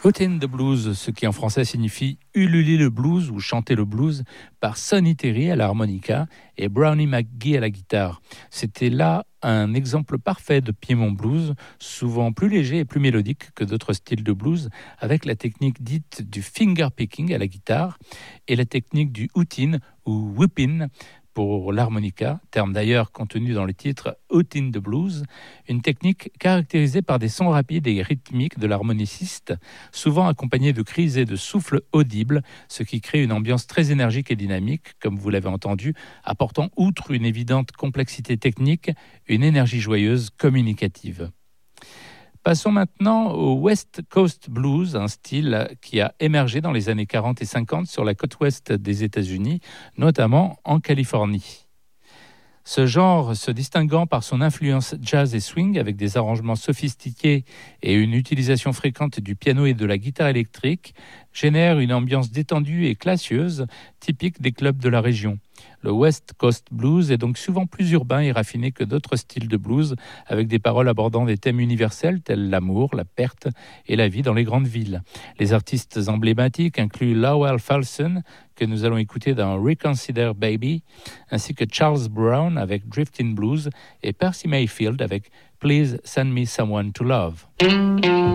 Hootin' the Blues, ce qui en français signifie ululer le blues ou chanter le blues, par Sonny Terry à l'harmonica et Brownie McGhee à la guitare. C'était là un exemple parfait de Piedmont Blues, souvent plus léger et plus mélodique que d'autres styles de blues, avec la technique dite du finger picking à la guitare et la technique du hootin' ou whoopin' pour l'harmonica, terme d'ailleurs contenu dans le titre Hootin' the Blues, une technique caractérisée par des sons rapides et rythmiques de l'harmoniciste, souvent accompagnés de cris et de souffles audibles, ce qui crée une ambiance très énergique et dynamique, comme vous l'avez entendu, apportant outre une évidente complexité technique, une énergie joyeuse communicative. Passons maintenant au West Coast Blues, un style qui a émergé dans les années 40 et 50 sur la côte ouest des États-Unis, notamment en Californie. Ce genre, se distinguant par son influence jazz et swing, avec des arrangements sophistiqués et une utilisation fréquente du piano et de la guitare électrique, génère une ambiance détendue et classieuse, typique des clubs de la région. Le West Coast Blues est donc souvent plus urbain et raffiné que d'autres styles de blues, avec des paroles abordant des thèmes universels tels l'amour, la perte et la vie dans les grandes villes. Les artistes emblématiques incluent Lowell Fulson, que nous allons écouter dans Reconsider Baby, ainsi que Charles Brown avec Driftin' Blues et Percy Mayfield avec Please Send Me Someone to Love.